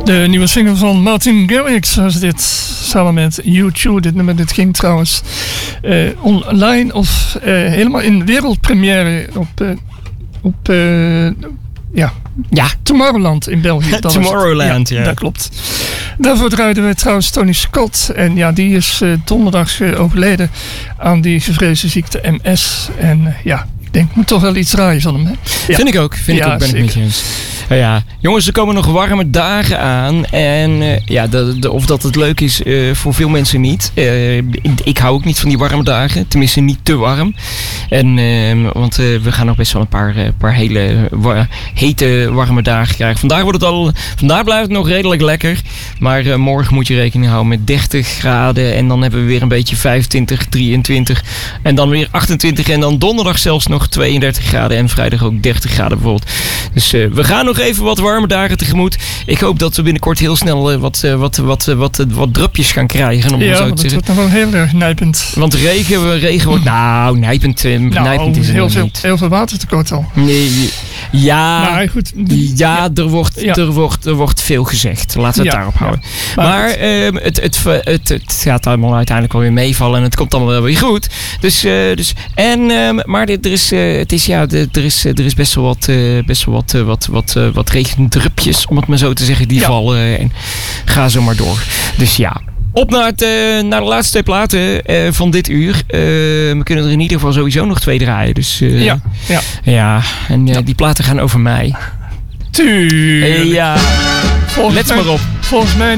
De nieuwe single van Martin Garrix was dit, samen met U2. Dit nummer dit ging trouwens online of helemaal in wereldpremière op Tomorrowland in België. Tomorrowland, ja. Dat klopt. Daarvoor draaiden we trouwens Tony Scott. En ja, die is donderdag overleden aan die gevreesde ziekte MS. En ik denk, ik moet toch wel iets draaien van hem. Hè? Ja. Vind ik ook, ben ik met je eens. Ja, jongens, er komen nog warme dagen aan. En of dat het leuk is voor veel mensen niet. Ik hou ook niet van die warme dagen. Tenminste, niet te warm. Want we gaan nog best wel een paar hele hete warme dagen krijgen. Vandaag blijft het nog redelijk lekker. Maar morgen moet je rekening houden met 30 graden. En dan hebben we weer een beetje 25, 23. En dan weer 28. En dan donderdag zelfs nog 32 graden. En vrijdag ook 30 graden bijvoorbeeld. Dus we gaan nog even wat warme dagen tegemoet. Ik hoop dat we binnenkort heel snel wat drupjes gaan krijgen. Om zo te zeggen. Wordt nog wel heel erg nijpend. Want regen wordt... nijpend is het niet. Heel veel watertekort al. Nee, ja. Maar goed. Er wordt veel gezegd. Laten we het daarop houden. Maar het gaat allemaal uiteindelijk wel weer meevallen. En het komt allemaal wel weer goed. Maar er is best wel wat regendrupjes, om het maar zo te zeggen, die vallen. En ga zo maar door. Dus ja. Op naar de laatste 2 platen van dit uur. We kunnen er in ieder geval sowieso nog 2 draaien. Dus, die platen gaan over mij. Tuurlijk. Let maar op. Volgens mij